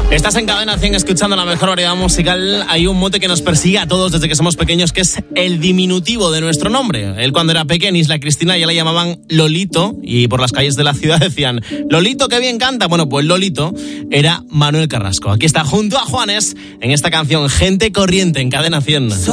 Estás en Cadena 100 escuchando la mejor variedad musical. Hay un mote que nos persigue a todos desde que somos pequeños, que es el diminutivo de nuestro nombre. Él cuando era pequeño, Isla Cristina, ya le llamaban Lolito, y por las calles de la ciudad decían: Lolito, qué bien canta. Bueno, pues Lolito era Manuel Carrasco. Aquí está junto a Juanes en esta canción Gente Corriente en Cadena 100.